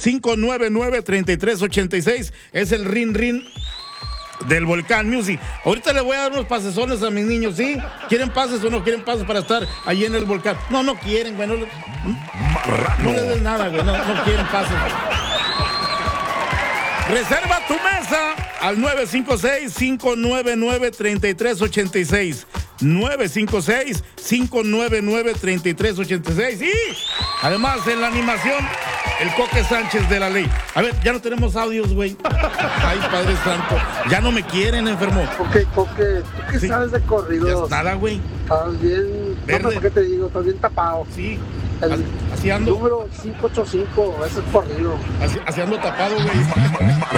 599-3386. Es el rin del Volcán Music. Ahorita le voy a dar unos pasesones a mis niños, ¿sí? ¿Quieren pases o no quieren pases para estar allí en el Volcán? No quieren, güey. No les des nada, güey. No quieren pases. Reserva tu mesa al 956-599-3386. 956-599-3386. Y además en la animación, el Coque Sánchez de la ley. A ver, ya no tenemos audios, güey. Ay, Padre Santo. Ya no me quieren, enfermo. Coque, ¿tú qué sabes de corridos? Nada, güey. Estás bien. Verde. No sé por qué te digo, estás bien tapado. Sí. El Así ando. número 585, ese es corrido. Así ando tapado, güey.